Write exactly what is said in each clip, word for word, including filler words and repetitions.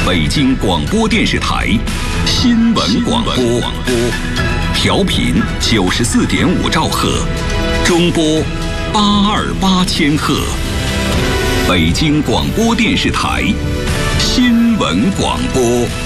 北京广播电视台新闻广播，调频九十四点五兆赫，中波八二八千赫。北京广播电视台新闻广播。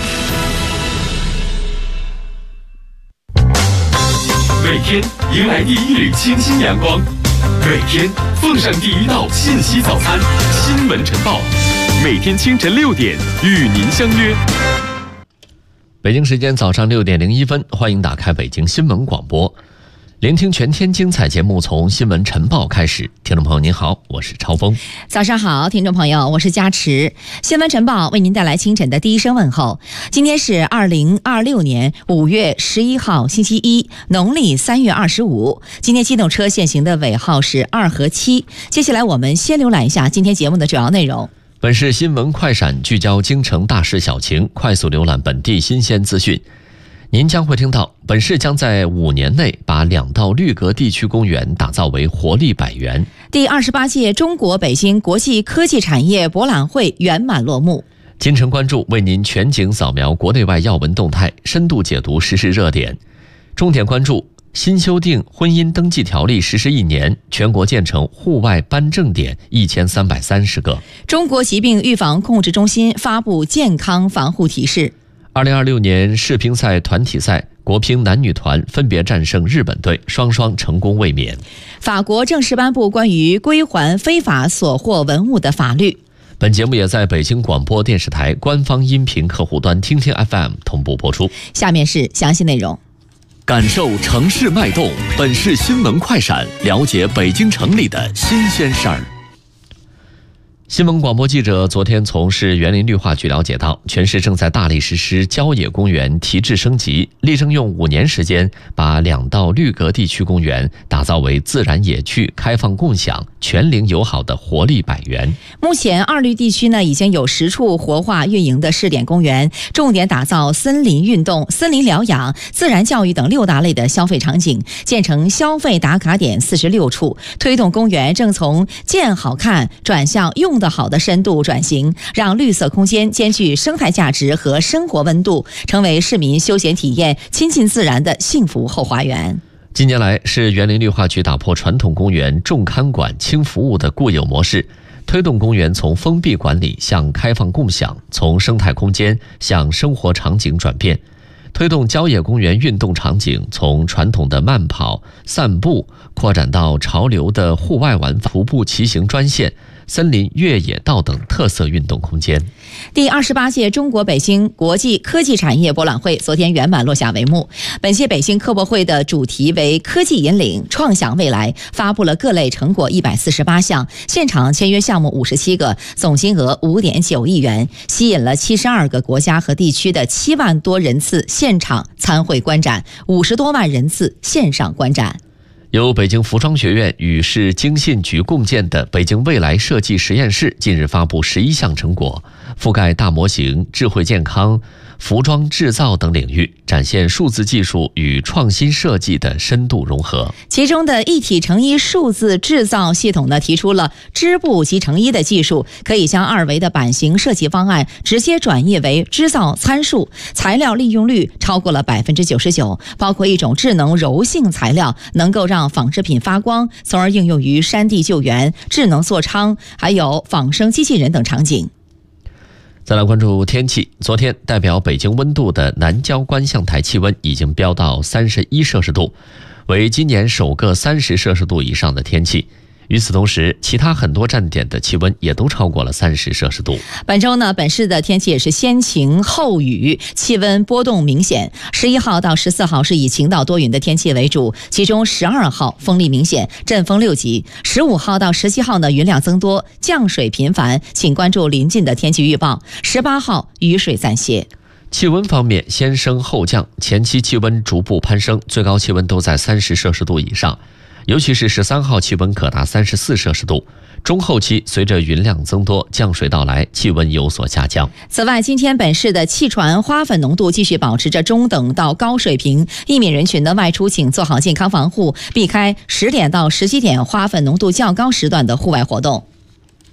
每天迎来第一缕清新阳光，每天奉上第一道信息早餐。新闻晨报，每天清晨六点与您相约。 北京时间早上六点零一分，欢迎打开北京新闻广播，聆听全天精彩节目，从新闻晨报开始。听众朋友您好，我是超峰。 早上好，听众朋友，我是佳池。新闻晨报为您带来清晨的第一声问候。今天是二零二六年五月十一号星期一，农历三月二十五。今天机动车限行的尾号是二和七。接下来我们先浏览一下今天节目的主要内容。 本市新闻快闪聚焦京城大事小情，快速浏览本地新鲜资讯。您将会听到，本市将在五年内把两道绿格地区公园打造为活力百园。 第二十八届中国北京国际科技产业博览会圆满落幕。 今晨关注为您全景扫描国内外要闻动态，深度解读时事热点。重点关注新修订婚姻登记条例实施一年，全国建成户外颁证点一千三百三十个。 中国疾病预防控制中心发布健康防护提示。 二零二六年世乒赛团体赛，国乒男女团分别战胜日本队，双双成功卫冕。 法国正式颁布关于归还非法所获文物的法律。 本节目也在北京广播电视台官方音频客户端听听 F M 同步播出。 下面是详细内容。 感受城市脉动，本市新闻快闪，了解北京城里的新鲜事儿。新闻广播记者昨天从市园林绿化局了解到，全市正在大力实施郊野公园提质升级，力争用五年时间把两道绿格地区公园打造为自然野趣、开放共享、全龄友好的活力百园。 目前二绿地区呢已经有十处活化运营的试点公园，重点打造森林运动、森林疗养、自然教育等六大类的消费场景，建成消费打卡点四十六处，推动公园正从见好看转向用的好的深度转型，让绿色空间兼具生态价值和生活温度，成为市民休闲体验、亲近自然的幸福后花园。 近年来，市园林绿化局打破传统公园重看管轻服务的固有模式，推动公园从封闭管理向开放共享，从生态空间向生活场景转变，推动郊野公园运动场景从传统的慢跑、散步扩展到潮流的户外玩法、徒步骑行专线、森林越野道等特色运动空间。 第二十八届中国北京国际科技产业博览会昨天圆满落下帷幕。本届北京科博会的主题为科技引领，创想未来，发布了各类成果一百四十八项，现场签约项目五十七个，总金额五点九亿元，吸引了七十二个国家和地区的七万多人次现场参会观展，五十多万人次线上观展。 由北京服装学院与市经信局共建的北京未来设计实验室近日发布十一项成果，覆盖大模型、智慧健康、服装制造等领域，展现数字技术与创新设计的深度融合。 其中的一体成衣数字制造系统呢，提出了织布即成衣的技术，可以将二维的版型设计方案直接转译为织造参数，材料利用率超过了百分之九十九，包括一种智能柔性材料，能够让纺织品发光，从而应用于山地救援、智能座舱，还有仿生机器人等场景。 再来关注天气，昨天代表北京温度的南郊观象台气温已经飙到三十一摄氏度，为今年首个三十摄氏度以上的天气。与此同时，其他很多站点的气温也都超过了三十摄氏度。 本周呢，本市的天气也是先晴后雨，气温波动明显。十一号到十四号是以晴到多云的天气为主，其中十二号风力明显，阵风六级。十五号到十七号呢，云量增多，降水频繁，请关注临近的天气预报。十八号雨水暂歇。 气温方面先升后降，前期气温逐步攀升，最高气温都在三十摄氏度以上。尤其是十三号气温可达三十四摄氏度，中后期随着云量增多、降水到来，气温有所下降。 此外，今天本市的气传花粉浓度继续保持着中等到高水平，易敏人群的外出请做好健康防护，避开十点到十七点花粉浓度较高时段的户外活动。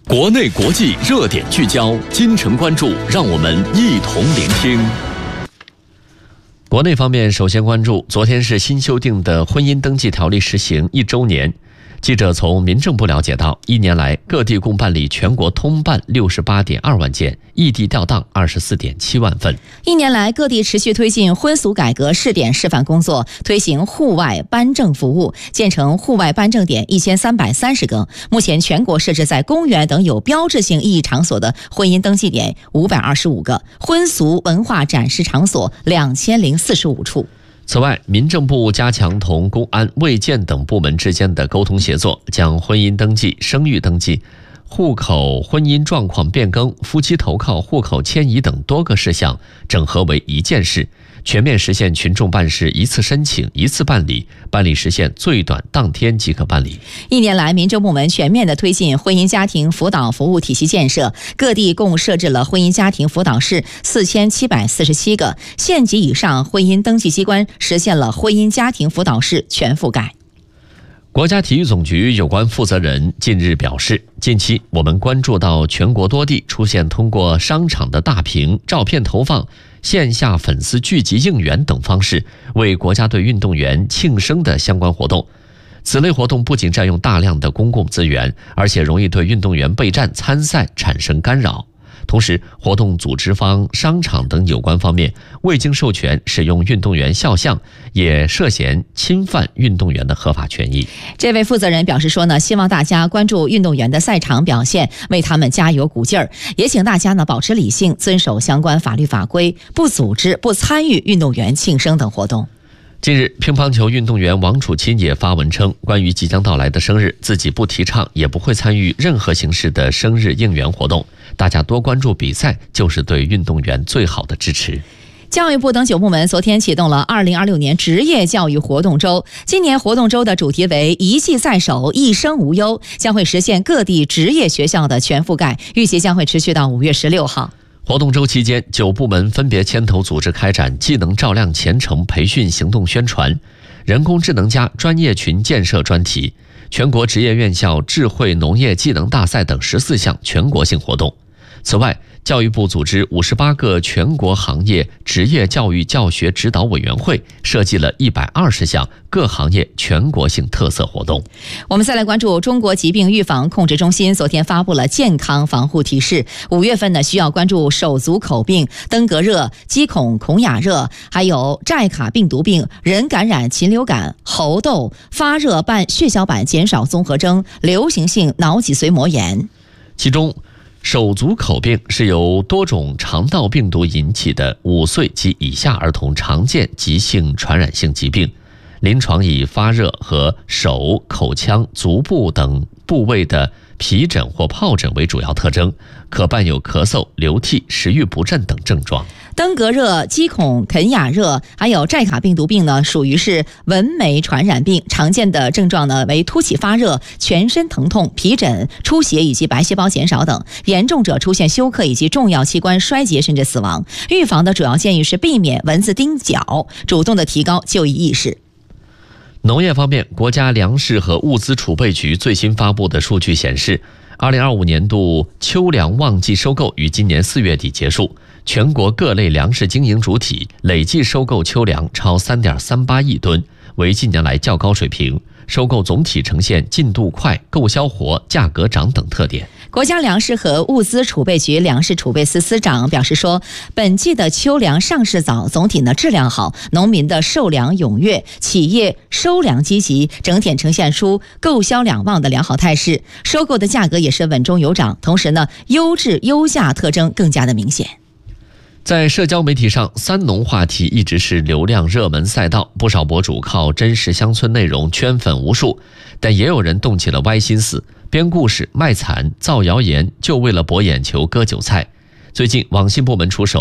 国内国际热点聚焦，今晨关注，让我们一同聆听。 国内方面，首先关注，昨天是新修订的婚姻登记条例实行一周年。记者从民政部了解到，一年来各地共办理全国通办六十八点二万件，异地调档二十四点七万份。 一年来，各地持续推进婚俗改革试点示范工作，推行户外颁证服务，建成户外颁证点一千三百三十个。目前全国设置在公园等有标志性意义场所的婚姻登记点五百二十五个，婚俗文化展示场所两千零四十五处。 此外，民政部加强同公安、卫健等部门之间的沟通协作，将婚姻登记、生育登记、户口婚姻状况变更、夫妻投靠、户口迁移等多个事项整合为一件事，全面实现群众办事一次申请、一次办理，办理时限最短当天即可办理。 一年来，民政部门全面地推进婚姻家庭辅导服务体系建设，各地共设置了婚姻家庭辅导室四千七百四十七个，县级以上婚姻登记机关实现了婚姻家庭辅导室全覆盖。 国家体育总局有关负责人近日表示，近期我们关注到全国多地出现通过商场的大屏、照片投放、线下粉丝聚集应援等方式为国家队运动员庆生的相关活动。此类活动不仅占用大量的公共资源，而且容易对运动员备战参赛产生干扰。同时，活动组织方、商场等有关方面未经授权使用运动员肖像，也涉嫌侵犯运动员的合法权益。 这位负责人表示说呢，希望大家关注运动员的赛场表现，为他们加油鼓劲儿，也请大家呢保持理性，遵守相关法律法规，不组织、不参与运动员庆生等活动。 近日，乒乓球运动员王楚钦也发文称，关于即将到来的生日，自己不提倡，也不会参与任何形式的生日应援活动。大家多关注比赛，就是对运动员最好的支持。 教育部等九部门昨天启动了二零二六年职业教育活动周。今年活动周的主题为一技在手，一生无忧，将会实现各地职业学校的全覆盖，预计将会持续到五月十六号。 活动周期间，九部门分别牵头组织开展技能照亮前程培训行动宣传、人工智能加专业群建设专题、全国职业院校智慧农业技能大赛等十四项全国性活动。此外，教育部组织五十八个全国行业职业教育教学指导委员会，设计了一百二十项各行业全国性特色活动。 我们再来关注中国疾病预防控制中心昨天发布了健康防护提示，五月份呢需要关注手足口病、登革热、鸡孔孔亚热，还有寨卡病毒病、人感染禽流感、猴痘、发热伴血小板减少综合征、流行性脑脊髓膜炎。 其中手足口病是由多种肠道病毒引起的五岁及以下儿童常见急性传染性疾病，临床以发热和手、口腔、足部等部位的皮疹或疱疹为主要特征，可伴有咳嗽、流涕、食欲不振等症状。 登革热、鸡孔肯亚热还有寨卡病毒病呢，属于是蚊媒传染病，常见的症状呢为突起发热、全身疼痛、皮疹、出血以及白细胞减少等，严重者出现休克以及重要器官衰竭甚至死亡。预防的主要建议是避免蚊子叮脚，主动的提高就医意识。 农业方面，国家粮食和物资储备局最新发布的数据显示，二零二五年度秋粮旺季收购于今年四月底结束，全国各类粮食经营主体累计收购秋粮超 三点三八亿吨，为近年来较高水平，收购总体呈现进度快、购销活、价格涨等特点。 国家粮食和物资储备局粮食储备司司长表示说，本季的秋粮上市早，总体呢质量好，农民的售粮踊跃，企业收粮积极，整体呈现出购销两旺的良好态势，收购的价格也是稳中有涨，同时呢优质优价特征更加的明显。 在社交媒体上，三农话题一直是流量热门赛道，不少博主靠真实乡村内容圈粉无数，但也有人动起了歪心思，编故事、卖惨、造谣言，就为了博眼球、割韭菜。最近，网信部门出手，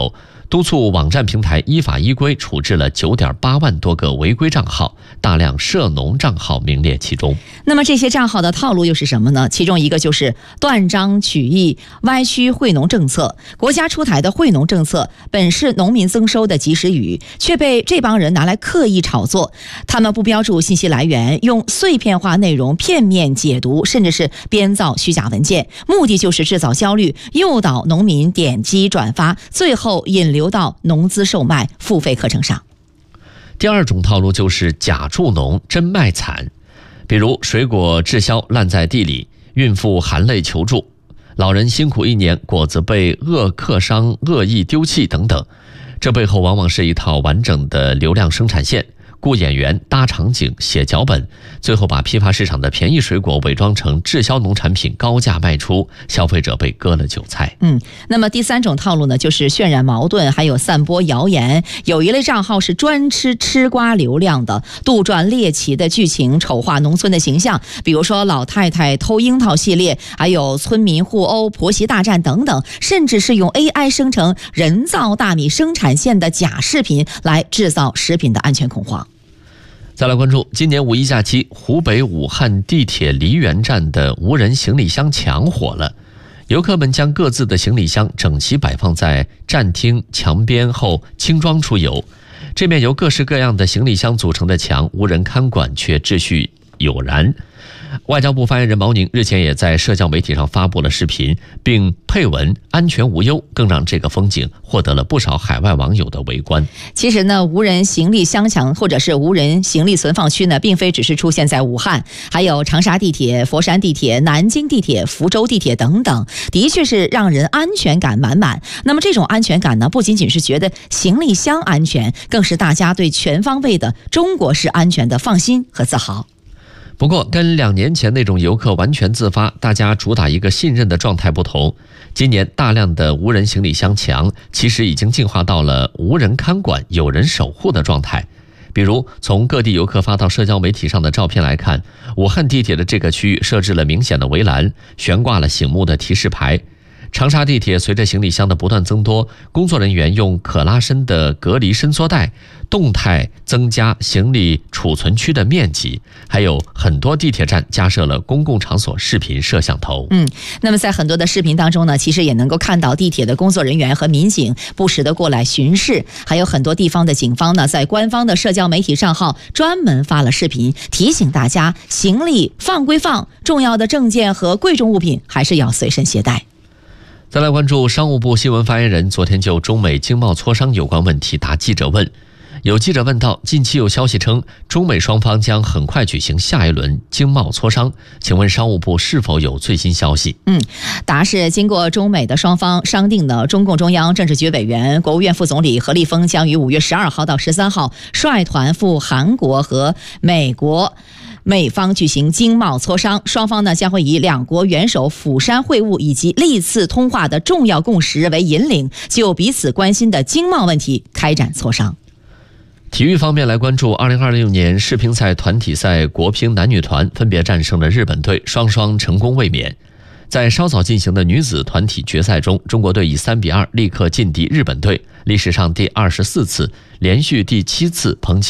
督促网站平台依法依规处置了 九点八万多个违规账号，大量涉农账号名列其中。 那么这些账号的套路又是什么呢？其中一个就是断章取义、歪曲惠农政策。国家出台的惠农政策本是农民增收的及时雨，却被这帮人拿来刻意炒作。他们不标注信息来源，用碎片化内容片面解读，甚至是编造虚假文件，目的就是制造焦虑，诱导农民点击转发，最后引流到农资售卖付费课程上。 第二种套路就是假助农真卖惨，比如水果滞销烂在地里，孕妇含泪求助，老人辛苦一年，果子被恶客商恶意丢弃等等。这背后往往是一套完整的流量生产线，雇演员、搭场景、写脚本，最后把批发市场的便宜水果伪装成滞销农产品高价卖出，消费者被割了韭菜。 嗯，那么第三种套路呢，就是渲染矛盾，还有散播谣言。有一类账号是专吃吃瓜流量的，杜撰猎奇的剧情，丑化农村的形象，比如说老太太偷樱桃系列，还有村民互殴、婆媳大战等等，甚至是用 A I 生成人造大米生产线的假视频来制造食品的安全恐慌。 再来关注今年五一假期，湖北武汉地铁梨园站的无人行李箱墙火了。游客们将各自的行李箱整齐摆放在站厅墙边后轻装出游。这面由各式各样的行李箱组成的墙无人看管，却秩序有然。外交部发言人毛宁日前也在社交媒体上发布了视频，并配文安全无忧，更让这个风景获得了不少海外网友的围观。 其实呢，无人行李箱墙或者是无人行李存放区呢，并非只是出现在武汉，还有长沙地铁、佛山地铁、南京地铁、福州地铁等等，的确是让人安全感满满。那么这种安全感呢，不仅仅是觉得行李箱安全，更是大家对全方位的中国式安全的放心和自豪。 不过跟两年前那种游客完全自发，大家主打一个信任的状态不同，今年大量的无人行李箱墙其实已经进化到了无人看管、有人守护的状态。比如从各地游客发到社交媒体上的照片来看，武汉地铁的这个区域设置了明显的围栏，悬挂了醒目的提示牌。长沙地铁随着行李箱的不断增多，工作人员用可拉伸的隔离伸缩带动态增加行李储存区的面积，还有很多地铁站加设了公共场所视频摄像头。 嗯，那么在很多的视频当中呢，其实也能够看到地铁的工作人员和民警不时的过来巡视，还有很多地方的警方呢，在官方的社交媒体账号专门发了视频，提醒大家行李放归放，重要的证件和贵重物品还是要随身携带。 再来关注商务部新闻发言人昨天就中美经贸磋商有关问题答记者问。有记者问到，近期有消息称中美双方将很快举行下一轮经贸磋商，请问商务部是否有最新消息？ 嗯，答是经过中美的双方商定呢，中共中央政治局委员、国务院副总理何立峰将于五月十二号到十三号率团赴韩国和美国美方举行经贸磋商，双方呢将会以两国元首釜山会晤以及历次通话的重要共识为引领，就彼此关心的经贸问题开展磋商。 体育方面来关注二零二六年世乒赛团体赛国乒男女团分别战胜了日本队，双双成功卫冕。在稍早进行的女子团体决赛中，中国队以三比二立刻劲敌日本队，历史上第二十四次，连续第七次捧起